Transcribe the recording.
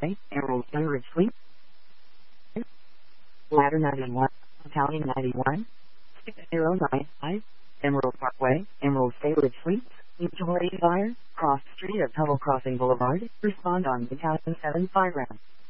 Emerald Village Suite, Ladder 91, Battalion 91, 6095, Emerald Parkway, Emerald Village Suites, Mutual Aid Fire, Cross Street at Tuttle Crossing Boulevard, respond on Battalion 75 round.